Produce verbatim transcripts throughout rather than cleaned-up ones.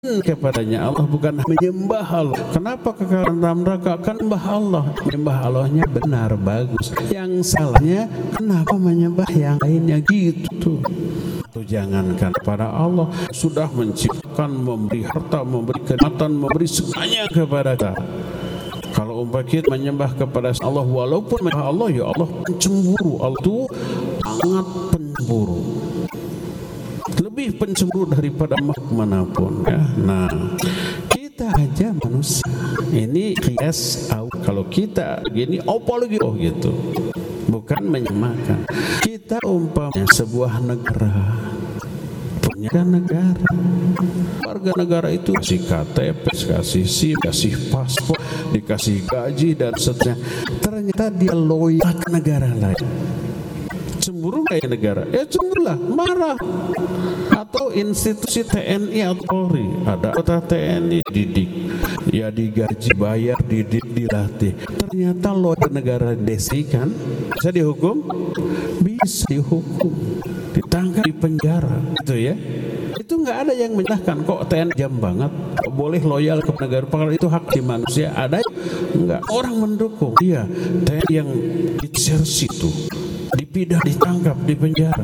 kepadanya Allah, bukan menyembah Allah. Kenapa kekal dalam neraka? Kan menyembah Allah. Menyembah Allahnya benar, bagus. Yang salahnya kenapa menyembah yang lainnya gitu tuh. Tuh jangankan pada Allah, sudah menciptakan, memberi harta, memberi kenikmatan, memberi semuanya kepada kita. Kalau umpama kita menyembah kepada Allah, walaupun menyembah Allah, ya Allah pencemburu. Allah itu sangat pencemburu, lebih pencemburu daripada makhluk manapun ya. Nah, kita aja manusia ini kias, kalau kita gini apalagi oh gitu, bukan menyamakan. Kita umpamanya sebuah negara, punya negara, warga negara itu kasih K T P, kasih SIM, kasih paspor, dikasih gaji dan seterusnya. Ternyata dia loyal ke negara lain. Cemburu kayak negara, ya cemburulah, marah. Atau institusi T N I atau Polri, ada kota T N I didik, ya digaji, bayar, didik, dilatih. Ternyata lo negara desi kan, bisa dihukum, bisa dihukum, ditangkap, di penjara, gitu ya. Itu nggak ada yang menyalahkan. Kok T N I jam banget, kok boleh loyal ke negara, padahal itu hak di manusia. Ada nggak orang mendukung? Iya, T N I yang disersi itu dipidana, ditangkap, di penjara.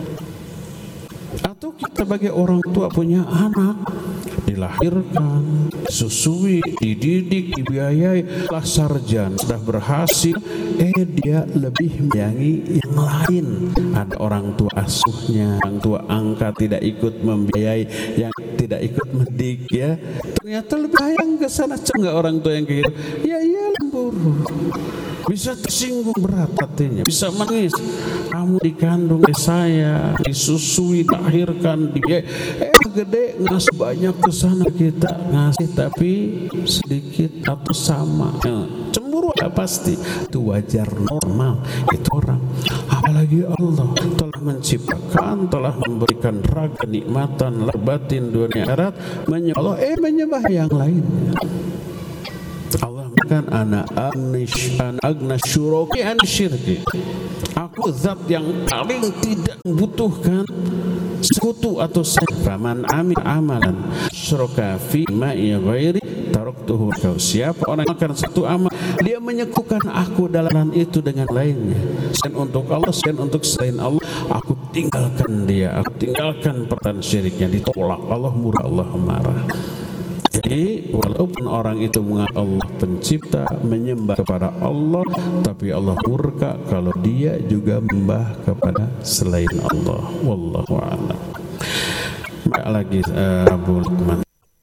Atau kita sebagai orang tua punya anak, dilahirkan, susui, dididik, dibiayai, lah sarjana, sudah berhasil, eh dia lebih menyayangi yang lain. Ada orang tua asuhnya, orang tua angkat tidak ikut membiayai, yang tidak ikut mendidik ya. Ternyata lebih sayang ke sana. Enggak orang tua yang kayak gitu. Ya iya lemburu. Bisa tersinggung berat hatinya, bisa menangis. Kamu dikandung oleh saya, disusui, dilahirkan, dia eh gede ngasih banyak ke sana, kita ngasih tapi sedikit atau sama. Ya, cemburu ya pasti, itu wajar, normal. Itu orang. Apalagi Allah telah menciptakan, telah memberikan raga nikmatan lahir batin dunia akhirat, menyembah Allah, eh menyembah yang lainnya. Allah kan anak agnish an agnas syuroki an syirki. Aku zat yang paling tidak membutuhkan sekutu atau sekutu. Faman amil amalan syuraka fi ma'i ghairi taraktuhu kau. Siapa orang yang akan satu amal, dia menyekukan aku dalam itu dengan lainnya, selain untuk Allah, selain untuk selain Allah, aku tinggalkan dia, aku tinggalkan pertanyaan syiriknya, ditolak. Allah murah, Allah marah. Jadi walaupun orang itu mengaku Allah pencipta, menyembah kepada Allah, tapi Allah murka kalau dia juga menyembah kepada selain Allah. Wallahu a'lam. Lagi uh, Abu Lukman.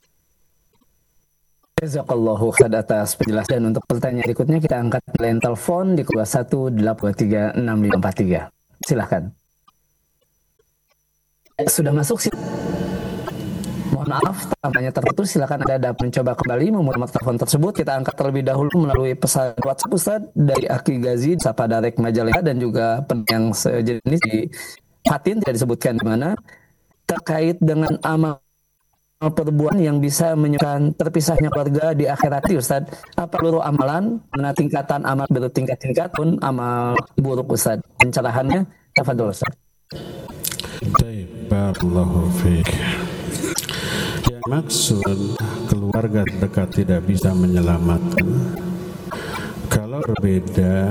Jazakallahu khair atas penjelasan. Untuk pertanyaan berikutnya kita angkat line telepon di dua satu delapan tiga enam lima empat tiga. Silakan. Sudah masuk sih. Mohon maaf, tampaknya terputus. Silakan Anda dapat mencoba kembali memutar nomor telepon tersebut. Kita angkat terlebih dahulu melalui pesan WhatsApp Ustaz dari Aki Gazi, Sapa Darek Majalengka, dan juga yang sejenis di Fatin, tidak disebutkan di mana, terkait dengan amal perbuatan yang bisa menyebabkan terpisahnya keluarga di akhirat. Ustaz, apa seluruh amalan, mana tingkatan amal bertingkat-tingkat pun amal buruk Ustaz? Pencerahannya, tafadhol Ustaz. Baik, barakallahu fiik. Yang maksud keluarga dekat tidak bisa menyelamatkan kalau berbeda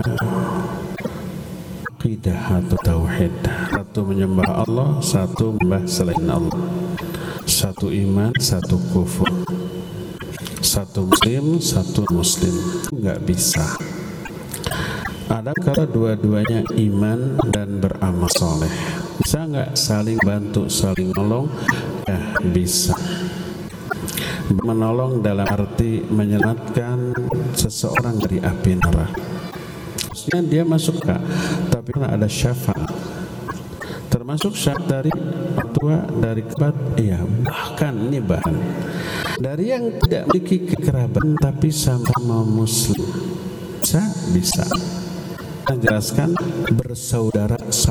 akidah atau tauhid. Satu menyembah Allah, satu menyembah selain Allah. Satu iman, satu kufur. Satu muslim, satu muslim. Enggak bisa. Ada kala dua-duanya iman dan beramal soleh. Bisa enggak saling bantu, saling menolong? Ya, bisa. Menolong dalam arti menyelamatkan seseorang dari api neraka. Maksudnya dia masuk ke, tapi karena ada syafaat, termasuk syafaat dari tua, dari kerabat, iya, bahkan ini bahan dari yang tidak memiliki kekerabatan tapi sama muslim, bisa bisa. Saya jelaskan bersaudara.